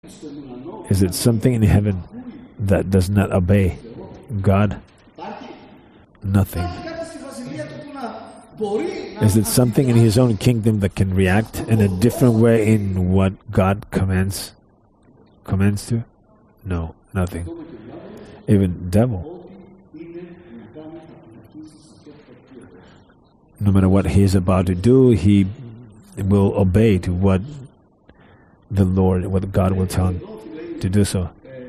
Is it something in heaven that does not obey God? Nothing. Is it something in his own kingdom that can react in a different way in what God commands to? No, nothing. Even devil, no matter what he is about to do, he will obey to what the Lord, what God will tell him to do so.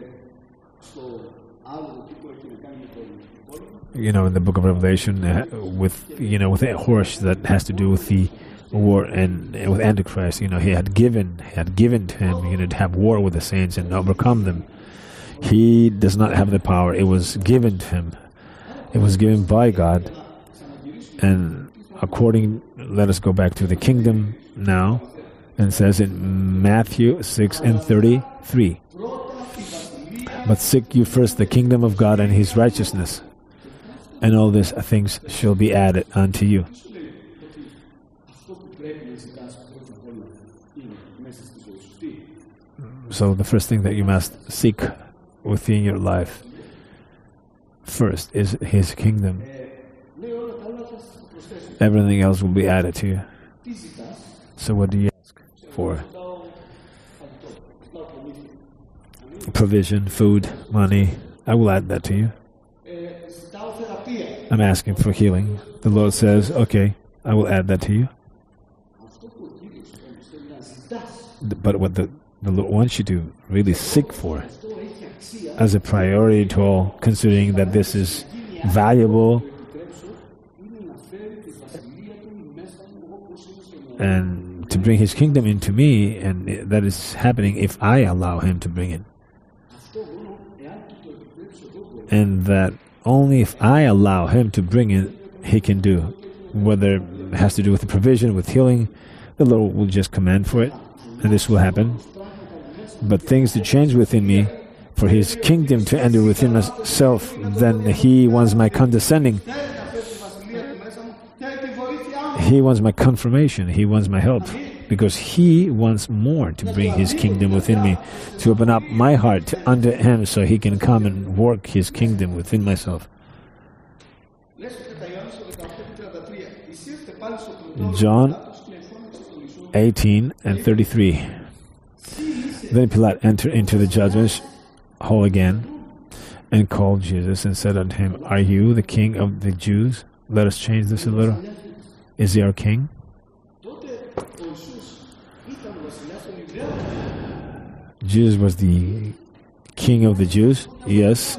In the book of Revelation, with a horse that has to do with the war and with Antichrist, he had given to him, to have war with the saints and overcome them. He does not have the power. It was given to him. It was given by God. And let us go back to the kingdom now, and it says in Matthew 6:33, "But seek you first the kingdom of God and his righteousness, and all these things shall be added unto you." So the first thing that you must seek within your life first is his kingdom. Everything else will be added to you. So what do you ask for? Provision, food, money. I will add that to you. I'm asking for healing. The Lord says, okay, I will add that to you. But what the Lord wants you to really seek for as a priority to all, considering that this is valuable and to bring his kingdom into me, and that is happening if I allow him to bring it. And that only if I allow him to bring it, he can do. Whether it has to do with the provision, with healing, the Lord will just command for it, and this will happen. But things to change within me, for his kingdom to enter within myself, then he wants my condescending. He wants my confirmation. He wants my help. Because he wants more to bring his kingdom within me, to open up my heart unto him so he can come and work his kingdom within myself. John 18:33. Then Pilate entered into the judgment hall again, and called Jesus, and said unto him, "Are you the king of the Jews?" Let us change this a little. Is he our king? Jesus was the king of the Jews? Yes,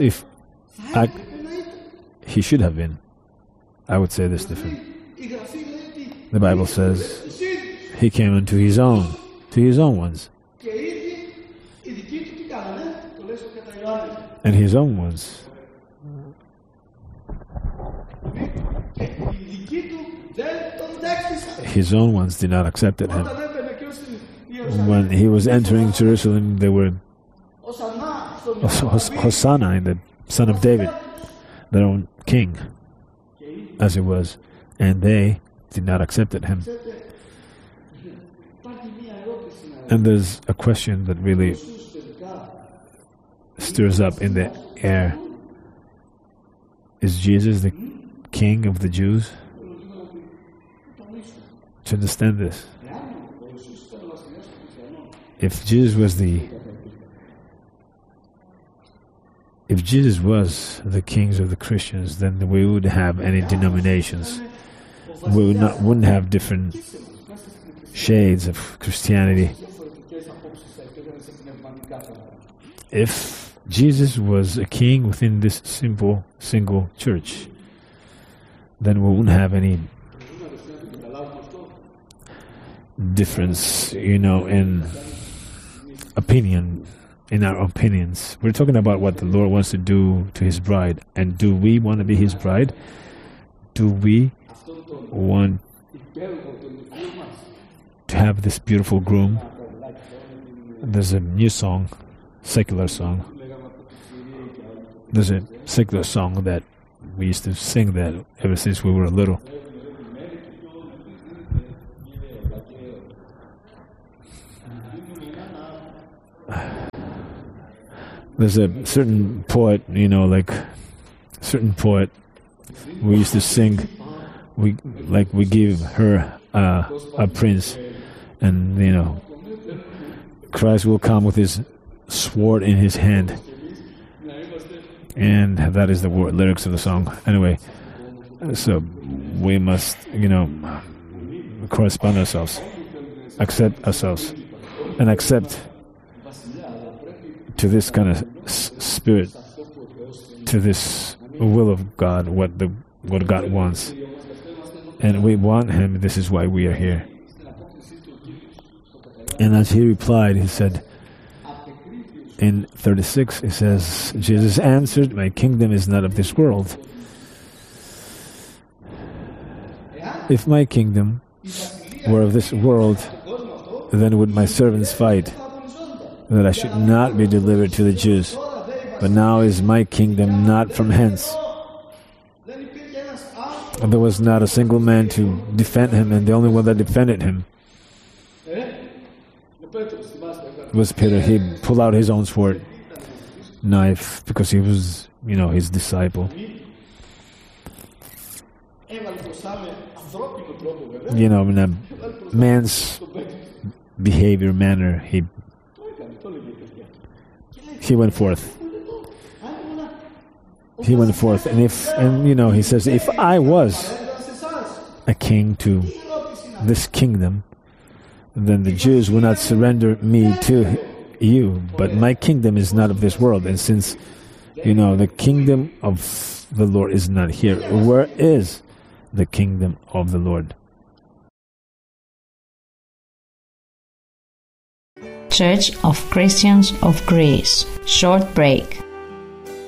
he should have been. I would say this different. The Bible says he came unto his own ones. And his own ones. His own ones did not accept him. When he was entering Jerusalem, they were Hosanna, in the Son of David, their own king, as it was, and they did not accept him. And there's a question that really stirs up in the air. Is Jesus the king of the Jews? To understand this, if Jesus was the kings of the Christians, then we wouldn't have any denominations. We wouldn't have different shades of Christianity. If Jesus was a king within this simple single church, then we wouldn't have any difference, in opinion, in our opinions. We're talking about what the Lord wants to do to his bride. And do we want to be his bride? Do we want to have this beautiful groom? There's a new song, secular song. There's a secular song that we used to sing that ever since we were little. There's a certain poet, like certain poet we used to sing. We give her a prince, and Christ will come with his sword in his hand, and that is the lyrics of the song. Anyway, so we must correspond ourselves, accept ourselves, and accept to this kind of spirit, to this will of God, what God wants. And we want him. This is why we are here. And as he replied, he said, in 36, he says, Jesus answered, "My kingdom is not of this world. If my kingdom were of this world, then would my servants fight, that I should not be delivered to the Jews. But now is my kingdom not from hence." And there was not a single man to defend him, and the only one that defended him was Peter. He pulled out his own sword, knife, because he was, his disciple. In a man's behavior, manner, he went forth. He went forth, and he says, if I was a king to this kingdom, then the Jews will not surrender me to you. But my kingdom is not of this world. And since, the kingdom of the Lord is not here, where is the kingdom of the Lord? Church of Christians of Greece. Short break.